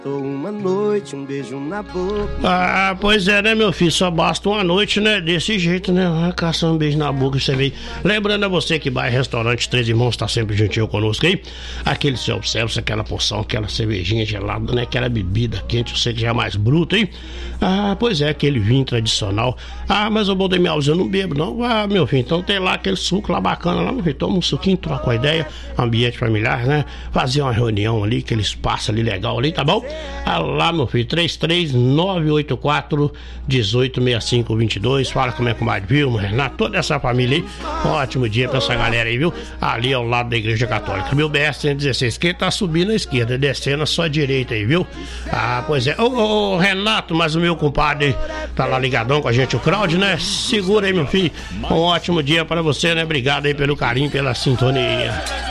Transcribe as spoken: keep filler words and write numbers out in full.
Uma noite, um beijo na boca. Ah, pois é, né, meu filho? Só basta uma noite, né? Desse jeito, né? Caçando um beijo na boca, você vê. Lembrando a você que vai em restaurante Três Irmãos, tá sempre juntinho conosco aí. Aquele self-service, aquela porção, aquela cervejinha gelada, né? Aquela bebida quente, eu sei que já é mais bruto, hein? Ah, pois é, aquele vinho tradicional. Ah, mas o Baldemial, eu não bebo, não. Ah, meu filho, então tem lá aquele suco lá bacana lá, meu filho. Toma um suquinho, troca uma ideia. Ambiente familiar, né? Fazer uma reunião ali, aquele espaço ali legal ali, tá bom? Ah, lá, meu filho, três três nove oito quatro um oito seis cinco dois dois. Fala como é que o Mário Vilma, Renato, toda essa família aí. Um ótimo dia pra essa galera aí, viu? Ali ao lado da Igreja Católica. Meu B S cento e dezesseis, quem tá subindo à esquerda, descendo a sua direita aí, viu? Ah, pois é. Ô, ô, ô, Renato, mas o meu compadre tá lá ligadão com a gente, o Claudio, né? Segura aí, meu filho. Um ótimo dia pra você, né? Obrigado aí pelo carinho, pela sintonia.